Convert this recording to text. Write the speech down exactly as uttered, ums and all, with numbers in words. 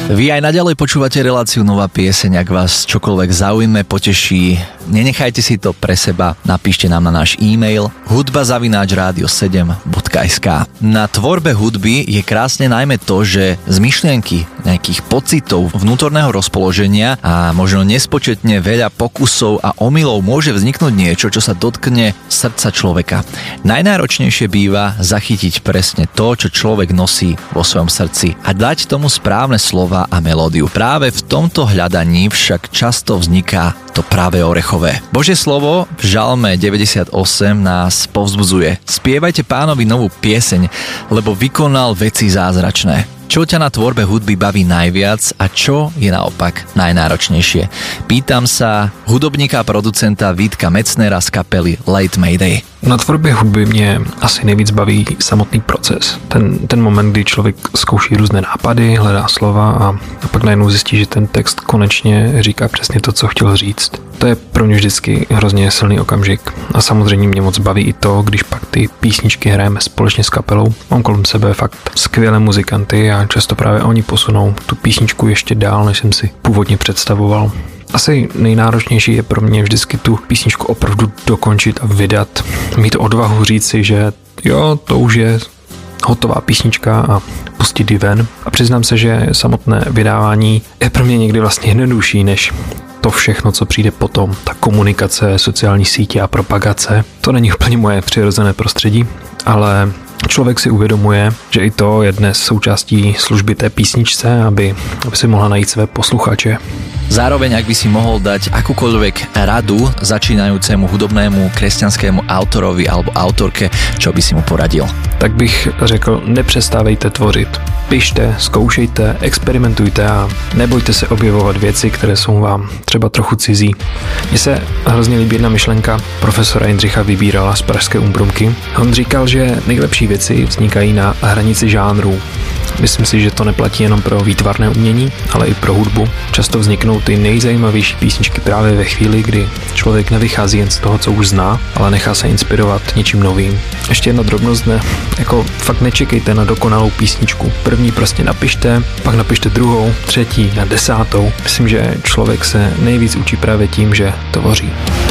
Vy aj naďalej počúvate reláciu Nová pieseň, ak vás čokoľvek zaujme, poteší. Nenechajte si to pre seba, napíšte nám na náš e-mail hudba zavináč rádio sedem bodka es ká. Na tvorbe hudby je krásne najmä to, že z myšlienky, nejakých pocitov, vnútorného rozpoloženia a možno nespočetne veľa pokusov a omylov môže vzniknúť niečo, čo sa dotkne srdca človeka. Najnáročnejšie býva zachytiť presne to, čo človek nosí vo svojom srdci a dať tomu správne slova a melódiu. Práve v tomto hľadaní však často vzniká to práve orechové. Božie slovo v Žalme deväťdesiatosem nás povzbudzuje. Spievajte Pánovi novú pieseň, lebo vykonal veci zázračné. Čo ťa na tvorbe hudby baví najviac a čo je naopak najnáročnejšie? Pýtam sa hudobníka a producenta Vítka Mecnera z kapely Late Mayday. Na tvorbě hudby mě asi nejvíc baví samotný proces. Ten, ten moment, kdy člověk zkouší různé nápady, hledá slova a, a pak najednou zjistí, že ten text konečně říká přesně to, co chtěl říct. To je pro mě vždycky hrozně silný okamžik. A samozřejmě mě moc baví i to, když pak ty písničky hrajeme společně s kapelou. Mám kolem sebe fakt skvělé muzikanty a často právě oni posunou tu písničku ještě dál, než jsem si původně představoval. Asi nejnáročnější je pro mě vždycky tu písničku opravdu dokončit a vydat. Mít odvahu říct si, že jo, to už je hotová písnička a pustit ji ven. A přiznám se, že samotné vydávání je pro mě někdy vlastně jednodušší než to všechno, co přijde potom. Ta komunikace, sociální sítě a propagace. To není úplně moje přirozené prostředí, ale člověk si uvědomuje, že i to je dnes součástí služby té písničce, aby, aby si mohla najít své posluchače. Zároveň, ak by si mohol dať akúkoľvek radu začínajúcemu hudobnému kresťanskému autorovi alebo autorke, čo by si mu poradil? Tak bych řekl, nepřestávejte tvořit. Pište, zkoušejte, experimentujte a nebojte se objevovat věci, které jsou vám třeba trochu cizí. Mně se hrozně líbí jedna myšlenka profesora Jindřicha Vybírala z pražské Umbrumky. On říkal, že nejlepší věci vznikají na hranici žánrů. Myslím si, že to neplatí jenom pro výtvarné umění, ale i pro hudbu. Často vzniknou ty nejzajímavější písničky právě ve chvíli, kdy člověk nevychází jen z toho, co už zná, ale nechá se inspirovat něčím novým. Ještě jedna drobnost, ne, jako fakt nečekejte na dokonalou písničku. První prostě napište, pak napište druhou, třetí a desátou. Myslím, že člověk se nejvíc učí právě tím, že tvoří.